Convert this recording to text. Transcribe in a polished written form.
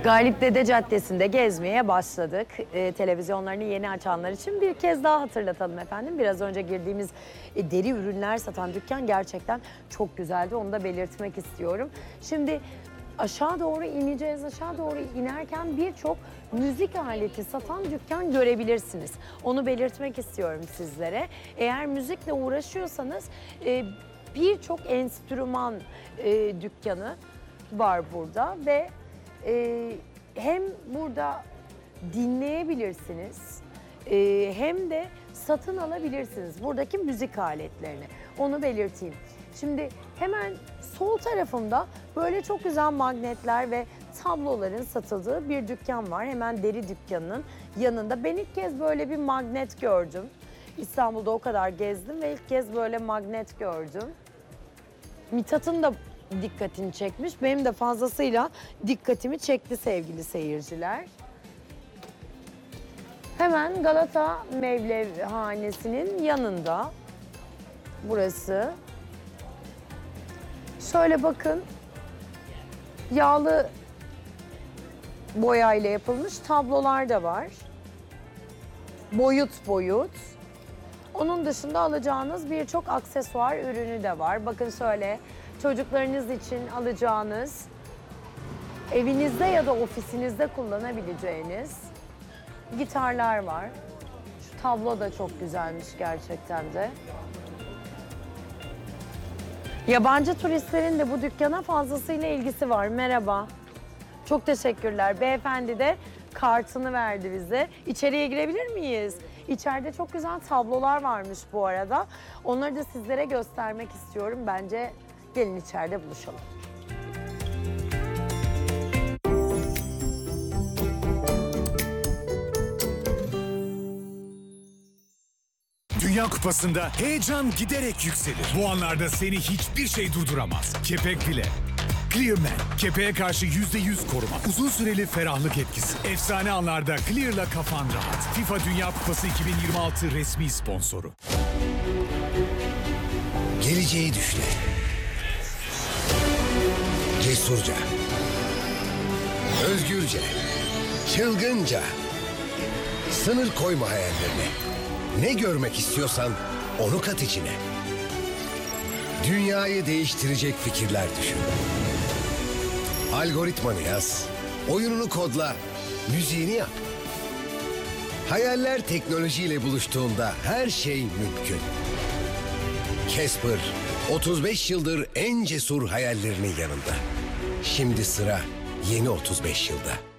Galip Dede Caddesi'nde gezmeye başladık. Televizyonlarını yeni açanlar için bir kez daha hatırlatalım efendim. Biraz önce girdiğimiz deri ürünler satan dükkan gerçekten çok güzeldi. Onu da belirtmek istiyorum. Şimdi aşağı doğru ineceğiz. Aşağı doğru inerken birçok müzik aleti satan dükkan görebilirsiniz. Onu belirtmek istiyorum sizlere. Eğer müzikle uğraşıyorsanız birçok enstrüman dükkanı var burada ve hem burada dinleyebilirsiniz hem de satın alabilirsiniz buradaki müzik aletlerini. Onu belirteyim. Şimdi hemen sol tarafımda böyle çok güzel magnetler ve tabloların satıldığı bir dükkan var. Hemen deri dükkanının yanında. Ben ilk kez böyle bir magnet gördüm. İstanbul'da o kadar gezdim ve ilk kez böyle magnet gördüm. Mithat'ın da dikkatini çekmiş. Benim de fazlasıyla dikkatimi çekti sevgili seyirciler. Hemen Galata Mevlevhanesi'nin yanında. Burası. Şöyle bakın. Yağlı boyayla yapılmış tablolar da var. Boyut boyut. Onun dışında alacağınız birçok aksesuar ürünü de var. Bakın şöyle çocuklarınız için alacağınız, evinizde ya da ofisinizde kullanabileceğiniz gitarlar var. Şu tablo da çok güzelmiş gerçekten de. Yabancı turistlerin de bu dükkana fazlasıyla ilgisi var. Merhaba. Çok teşekkürler. Beyefendi de kartını verdi bize. İçeriye girebilir miyiz? İçeride çok güzel tablolar varmış bu arada. Onları da sizlere göstermek istiyorum. Bence gelin içeride buluşalım. Dünya Kupası'nda heyecan giderek yükselir. Bu anlarda seni hiçbir şey durduramaz. Kepek bile. Clearman, kepeğe karşı %100 koruma. Uzun süreli ferahlık etkisi. Efsane anlarda Clear'la kafan rahat. FIFA Dünya Kupası 2026 resmi sponsoru. Geleceği düşle. Cesurca. Özgürce. Çılgınca. Sınır koyma hayallerine. Ne görmek istiyorsan onu kat içine. Dünyayı değiştirecek fikirler düşün. Algoritmanı yaz, oyununu kodla, müziğini yap. Hayaller teknolojiyle buluştuğunda her şey mümkün. Casper, 35 yıldır en cesur hayallerinin yanında. Şimdi sıra yeni 35 yılda.